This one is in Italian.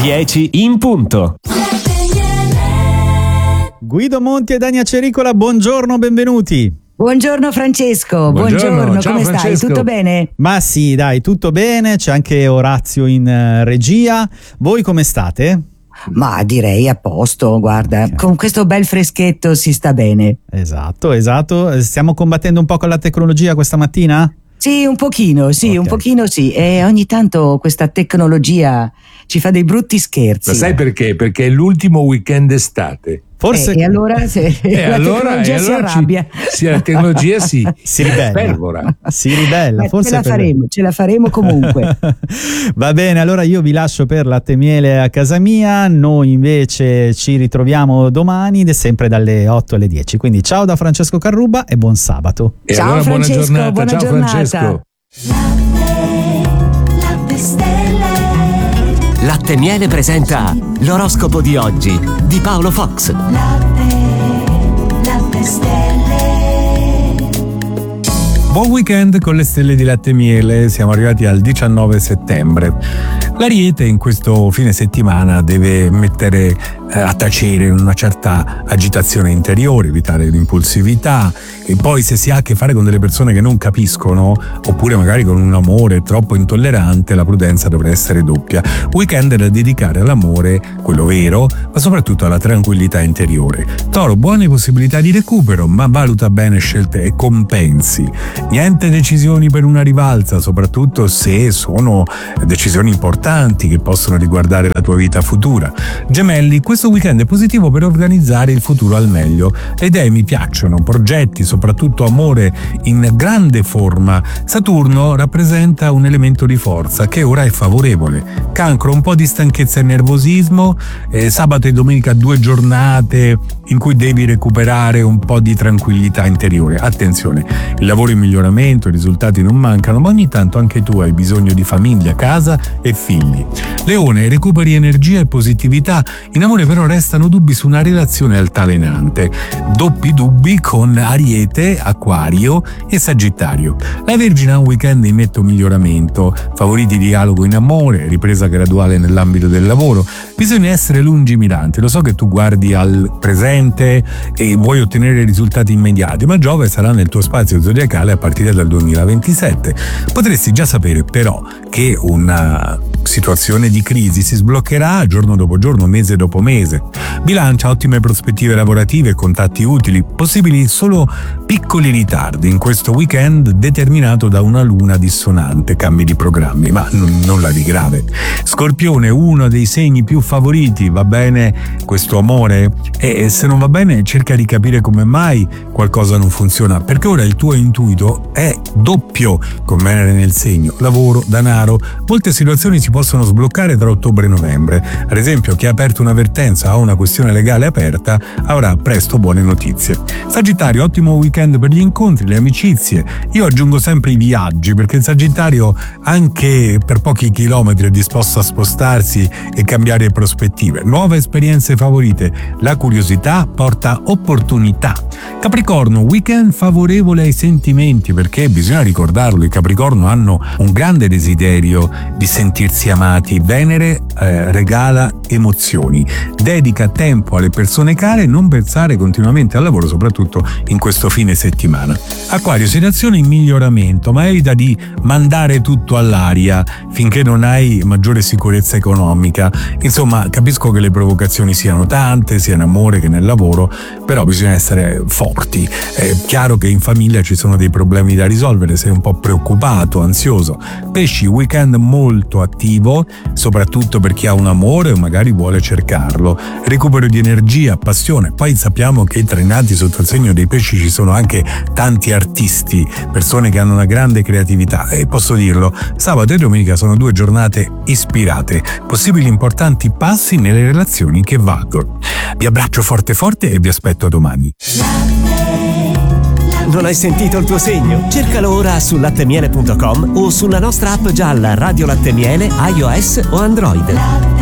10 in punto. Guido Monti e Dania Cericola, buongiorno, benvenuti. Buongiorno Francesco, buongiorno. Ciao, come Francesco. stai? Tutto bene? Ma sì, dai, tutto bene, c'è anche Orazio in regia. Voi come state? Ma direi a posto, guarda, Ok. con questo bel freschetto si sta bene. Esatto. Stiamo combattendo un po' con la tecnologia questa mattina? Sì, un pochino, sì, Ok. un pochino sì. E ogni tanto questa tecnologia ci fa dei brutti scherzi. Ma sai perché? Perché è l'ultimo weekend estate. Forse E allora se la tecnologia si arrabbia. La tecnologia si ribella. fervora. Si ribella. Ma Forse ce la faremo comunque. Va bene, allora io vi lascio per Latte e Miele a casa mia, noi invece ci ritroviamo domani ed è sempre dalle 8 alle 10. Quindi ciao da Francesco Carruba e buon sabato. E Ciao, allora Francesco, buona giornata. buona Ciao giornata. Francesco. Latte Stelle. Latte e Miele presenta l'oroscopo di oggi di Paolo Fox. Latte Stelle. Buon weekend con le stelle di Latte e Miele, siamo arrivati al 19 settembre. L'Ariete in questo fine settimana deve mettere a tacere una certa agitazione interiore, evitare l'impulsività, e poi se si ha a che fare con delle persone che non capiscono, oppure magari con un amore troppo intollerante, la prudenza dovrà essere doppia. Weekend da dedicare all'amore, quello vero, ma soprattutto alla tranquillità interiore. Toro, buone possibilità di recupero, ma valuta bene scelte e compensi. Niente decisioni per una rivalsa, soprattutto se sono decisioni importanti che possono riguardare la tua vita futura. Gemelli, questo weekend è positivo per organizzare il futuro al meglio. Le idee mi piacciono, progetti, soprattutto amore in grande forma. Saturno rappresenta un elemento di forza che ora è favorevole. Cancro, un po' di stanchezza e nervosismo. Sabato e domenica 2 giornate in cui devi recuperare un po' di tranquillità interiore. Attenzione, il lavoro in miglioramento, i risultati non mancano, ma ogni tanto anche tu hai bisogno di famiglia, casa e figli. Leone, recuperi energia e positività. In amore però restano dubbi su una relazione altalenante. Doppi dubbi con Ariete, Acquario e Sagittario. La Vergine ha un weekend in netto miglioramento, favoriti dialogo in amore, ripresa graduale nell'ambito del lavoro. Bisogna essere lungimiranti. Lo so che tu guardi al presente e vuoi ottenere risultati immediati, ma Giove sarà nel tuo spazio zodiacale a partire dal 2027. Potresti già sapere però che una situazione di crisi si sbloccherà giorno dopo giorno, mese dopo mese. Bilancia, ottime prospettive lavorative e contatti utili, possibili solo piccoli ritardi in questo weekend determinato da una luna dissonante, cambi di programmi, ma nulla di grave. Scorpione, uno dei segni più favoriti, va bene questo amore? E se non va bene cerca di capire come mai qualcosa non funziona, perché ora il tuo intuito è doppio con Venere nel segno, lavoro, denaro. Molte situazioni si possono sbloccare tra ottobre e novembre. Ad esempio, chi ha aperto un'avvertenza o una questione legale aperta avrà presto buone notizie. Sagittario, ottimo weekend per gli incontri, le amicizie. Io aggiungo sempre i viaggi, perché il Sagittario anche per pochi chilometri è disposto a spostarsi e cambiare prospettive. Nuove esperienze favorite. La curiosità porta opportunità. Capricorno, weekend favorevole ai sentimenti, perché bisogna ricordarlo, i Capricorno hanno un grande desiderio di sentirsi amati. Venere regala emozioni. Dedica tempo alle persone care, non pensare continuamente al lavoro, soprattutto in questo fine settimana. Acquario, situazione in miglioramento, ma evita di mandare tutto all'aria finché non hai maggiore sicurezza economica. Insomma, capisco che le provocazioni siano tante, sia in amore che nel lavoro, però bisogna essere forti. È chiaro che in famiglia ci sono dei problemi da risolvere, sei un po' preoccupato, ansioso. Pesci, weekend molto attivo, soprattutto per chi ha un amore o magari vuole cercarlo. Recupero di energia, passione. Poi sappiamo che tra i nati sotto il segno dei pesci ci sono anche tanti artisti, persone che hanno una grande creatività, e posso dirlo, sabato e domenica sono 2 giornate ispirate, possibili importanti passi nelle relazioni che valgono. Vi abbraccio forte forte e vi aspetto domani. Non hai sentito il tuo segno? Cercalo ora su latemiele.com o sulla nostra app gialla Radio Latte e Miele, iOS o Android.